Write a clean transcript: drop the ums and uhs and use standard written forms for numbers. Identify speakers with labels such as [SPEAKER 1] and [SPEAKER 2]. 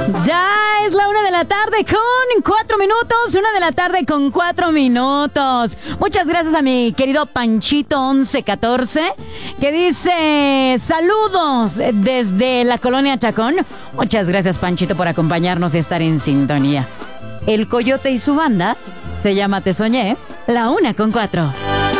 [SPEAKER 1] Ya es la 1 de la tarde con 4 minutos. 1 de la tarde con 4 minutos. Muchas gracias a mi querido Panchito 1114, que dice: saludos desde la colonia Chacón. Muchas gracias, Panchito, por acompañarnos y estar en sintonía. El Coyote y su banda se llama Te Soñé, la 1 con 4.